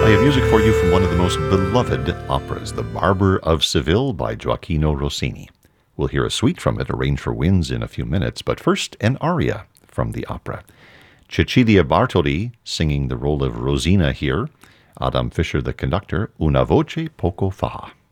I have music for you from one of the most beloved operas, The Barber of Seville by Gioacchino Rossini. We'll hear a suite from it, arranged for winds, in a few minutes, but first an aria from the opera. Cecilia Bartoli singing the role of Rosina here, Adam Fischer the conductor, Una voce poco fa.